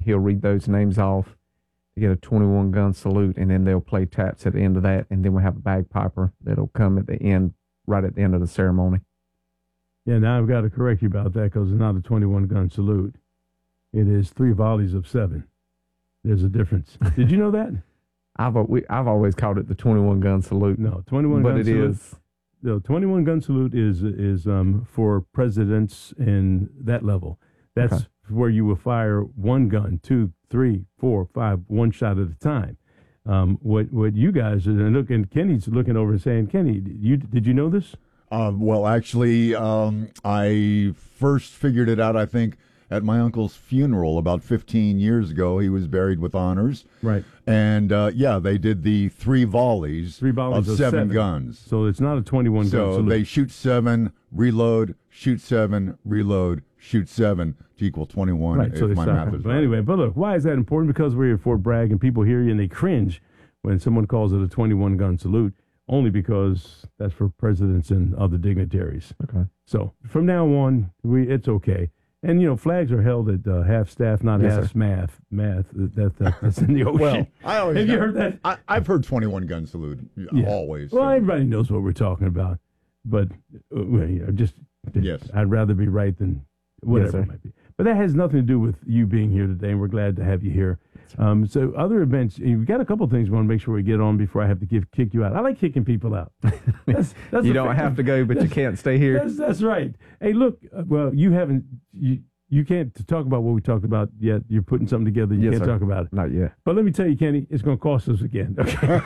he'll read those names off to get a 21 gun salute, and then they'll play taps at the end of that, and then we have a bagpiper that'll come at the end, right at the end of the ceremony. Yeah, now I've got to correct you about that because it's not a 21 gun salute. It is 3 volleys of 7. There's a difference. Did you know that? I've always called it the 21 gun salute. No, 21 gun salute. But it is. The 21 gun salute is for presidents in that level. That's where you will fire 1 gun, 2, 3, 4, 5, 1 shot at a time. What you guys are looking, Kenny's looking over and saying, Kenny, did you know this? Well, actually, I first figured it out, I think, at my uncle's funeral about 15 years ago. He was buried with honors. Right. And, they did the 3 volleys, of 7 guns. So it's not a 21 gun salute. So they shoot 7, reload, shoot 7, reload, shoot 7 to equal 21, right, if my math is right. right. Anyway, but look, why is that important? Because we're at Fort Bragg and people hear you and they cringe when someone calls it a 21 gun salute, only because that's for presidents and other dignitaries. Okay. So from now on, it's okay. And, flags are held at half staff, not half math. That's in the ocean. Well, have you heard that? I've heard 21 gun salute, always. Well, everybody knows what we're talking about. But, yes. I'd rather be right than whatever it might be. But that has nothing to do with you being here today, and we're glad to have you here. So other events, we've got a couple of things we want to make sure we get on before I have to kick you out. I like kicking people out. That's you don't have to go, but you can't stay here. That's right. Hey, look, you can't talk about what we talked about yet. You're putting something together. You can't talk about it. Not yet. But let me tell you, Kenny, it's going to cost us again. Okay.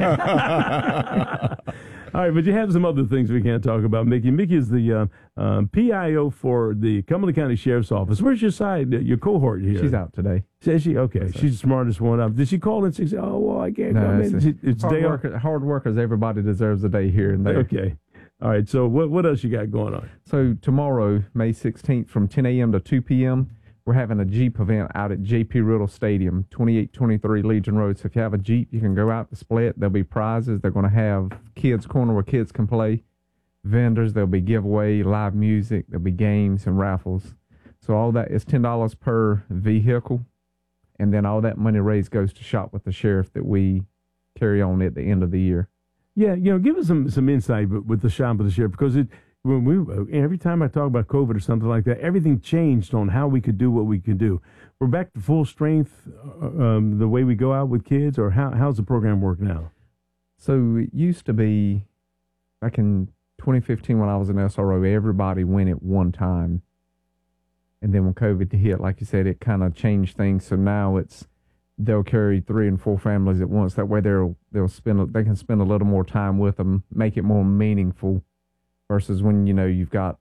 All right, but you have some other things we can't talk about. Mickey is the PIO for the Cumberland County Sheriff's Office. Where's your cohort here? She's out today. Is she? Okay. Yes, she's the smartest one up. Did she call and say, oh, well, I can't come in? It's hard workers. Everybody deserves a day here and there. Okay. All right, so what else you got going on? So tomorrow, May 16th, from 10 a.m. to 2 p.m., we're having a Jeep event out at J.P. Riddle Stadium, 2823 Legion Road. So if you have a Jeep, you can go out to split. There'll be prizes. They're going to have kids' corner where kids can play, vendors. There'll be giveaway, live music. There'll be games and raffles. So all that is $10 per vehicle, and then all that money raised goes to Shop with the Sheriff that we carry on at the end of the year. Yeah, give us some insight with the Shop with the Sheriff, because every time I talk about COVID or something like that, everything changed on how we could do what we could do. We're back to full strength, the way we go out with kids, or how's the program work now? So it used to be, back in 2015 when I was in SRO, everybody went at one time. And then when COVID hit, like you said, it kind of changed things. So now they'll carry 3 and 4 families at once. That way they can spend a little more time with them, make it more meaningful. Versus when, you've got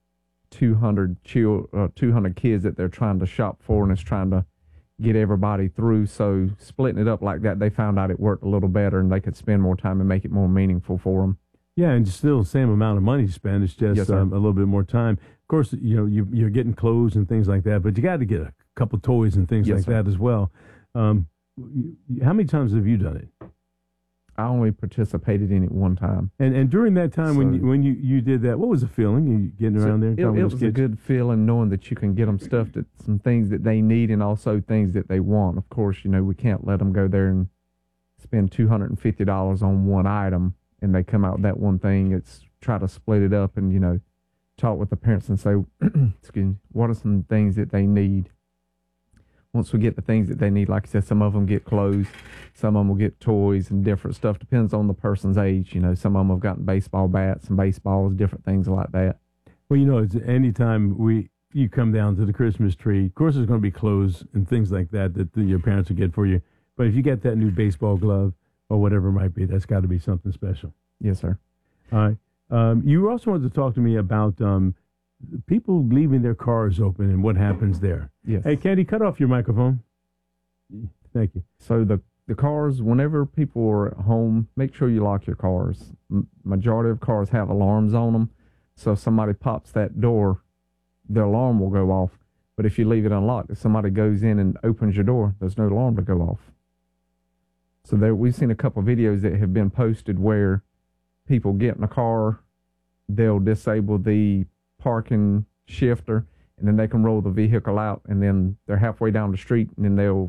200 kids that they're trying to shop for, and it's trying to get everybody through. So splitting it up like that, they found out it worked a little better, and they could spend more time and make it more meaningful for them. Yeah, and still the same amount of money to spend. It's just a little bit more time. Of course, you're getting clothes and things like that, but you got to get a couple toys and things like that as well. How many times have you done it? I only participated in it one time. And during that time, when you did that, what was the feeling? You getting around there? It was a good feeling knowing that you can get them stuff, some things that they need, and also things that they want. Of course, we can't let them go there and spend $250 on one item, and they come out with that one thing. It's try to split it up and, talk with the parents and say, excuse me, what are some things that they need? Once we get the things that they need, like I said, some of them get clothes, some of them will get toys and different stuff. Depends on the person's age. Some of them have gotten baseball bats and baseballs, different things like that. Well, it's anytime you come down to the Christmas tree, of course there's going to be clothes and things like that your parents will get for you. But if you get that new baseball glove or whatever it might be, that's got to be something special. Yes, sir. All right. You also wanted to talk to me about people leaving their cars open and what happens there. Yes. Hey, Candy, cut off your microphone. Thank you. So the cars, whenever people are at home, make sure you lock your cars. Majority of cars have alarms on them. So if somebody pops that door, the alarm will go off. But if you leave it unlocked, if somebody goes in and opens your door, there's no alarm to go off. So we've seen a couple of videos that have been posted where people get in a car, they'll disable the parking shifter, and then they can roll the vehicle out, and then they're halfway down the street, and then they'll